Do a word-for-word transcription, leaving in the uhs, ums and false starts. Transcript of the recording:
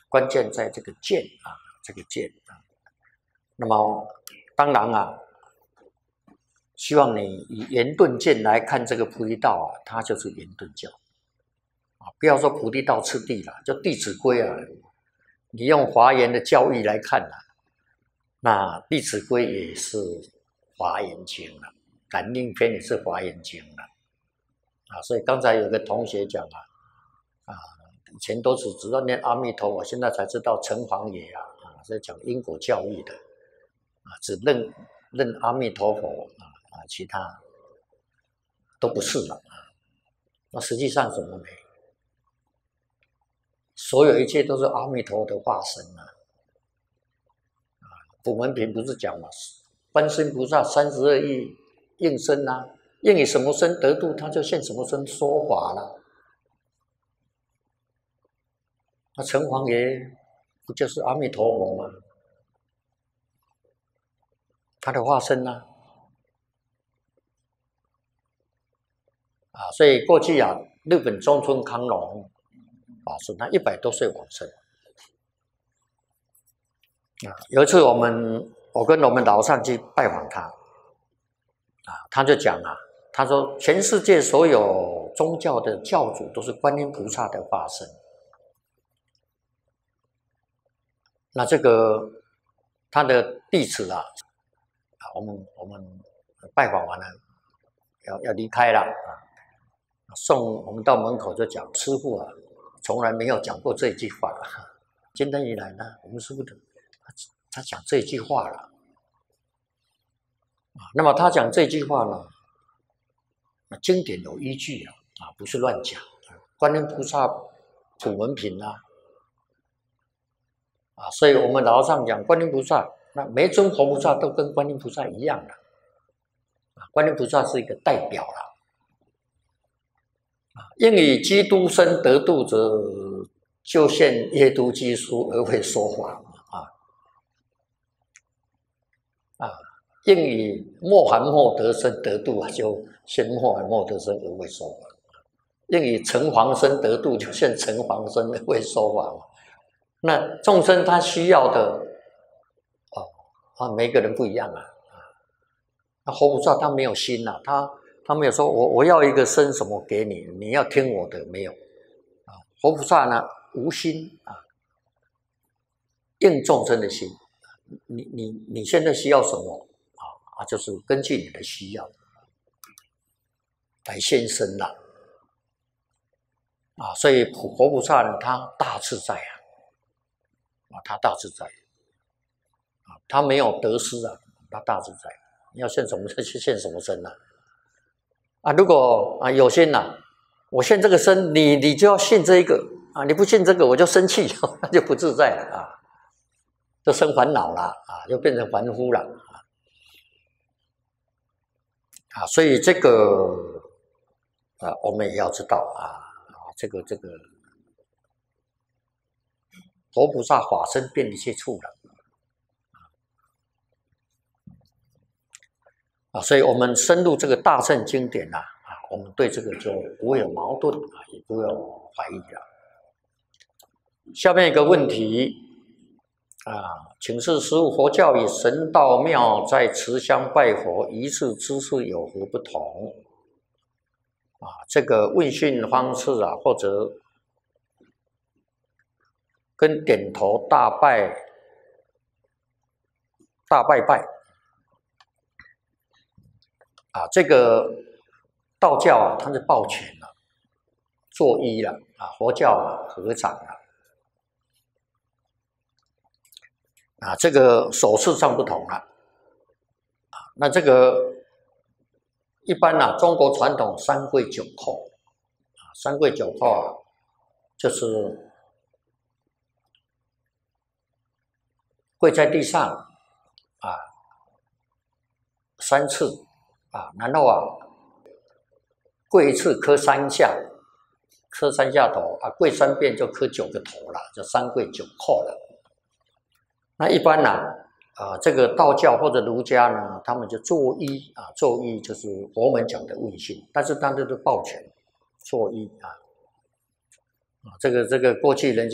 关键在这个见啊，这个见啊。那么当然啊，希望你以圆顿见来看这个菩提道啊，它就是圆顿教啊，不要说菩提道次第了，就《弟子规》啊，你用华严的教义来看啊，那《弟子规》也是华严经了，《感应篇》也是华严经了啊。所以刚才有个同学讲啊，啊，以前都是只要念阿弥陀佛，现在才知道城隍爷啊，啊，是讲因果教义的啊，只认认阿弥陀佛啊啊，其他都不是了啊。那实际上什么呢？所有一切都是阿弥陀的化身啊！啊，普门品不是讲嘛，观世音菩萨三十二亿应身啊，应以什么身得度，他就现什么身说法了。那城隍爷不就是阿弥陀佛吗？他的化身啊！啊，所以过去啊，日本中村康隆法师他一百多岁往生啊。有一次我们我跟我们老上去拜访他啊，他就讲啊，他说全世界所有宗教的教主都是观音菩萨的化身。那这个他的弟子啊，啊，我们我们拜访完了，要要离开了啊，送我们到门口就讲，师父啊，从来没有讲过这一句话。今天以来呢，我们师父的他他讲这句话了啊。那么他讲这句话呢，经典有依据啊，啊，不是乱讲。观音菩萨普门品啊。啊，所以我们老和尚讲观音菩萨，那每尊佛菩萨都跟观音菩萨一样的，啊，观音菩萨是一个代表了，啊，应以基督身得度者，就现耶都基书而会说法，啊，啊，应以莫含莫得身得度啊，就现莫含莫得身而会说法，应以城隍身得度，就现城隍身而会说法嘛。那众生他需要的哦啊，每个人不一样啊。那佛菩萨他没有心啊，他他没有说我我要一个身什么给你，你要听我的，没有啊。佛菩萨呢无心啊，应众生的心。你你你现在需要什么啊啊？就是根据你的需要来现身了啊。所以佛菩萨呢，他大自在啊。啊，他大自在，啊，他没有得失啊，他大自在。你要现什么身去现什么身呢？啊，如果啊有心呐、啊，我现这个身，你你就要现这一个啊，你不现这个我就生气，那就不自在了啊，就生烦恼了啊，就变成凡夫了啊。啊，所以这个啊，我们也要知道啊，啊，这个这个。佛菩萨法身遍一切处了啊，所以我们深入这个大乘经典啊，啊，我们对这个就不会有矛盾啊，也不会有怀疑了。下面一个问题啊，请示师父，佛教与神道庙在持香拜佛仪式姿势有何不同？啊，这个问讯方式啊，或者跟点头大拜、大拜拜啊，这个道教啊，它是抱拳了、作揖了啊，佛教啊合掌了啊，这个手势上不同了啊。那这个一般啊，中国传统三跪九叩啊，三跪九叩啊，就是跪在地上啊三次啊，然后啊跪一次磕三下，磕三下头啊，跪三遍就磕九个头了，就三跪九叩了。那一般呢、啊，啊这个道教或者儒家呢，他们就作揖啊，作揖就是佛门讲的问讯，但是他就是抱拳作揖啊，啊这个这个过去人家。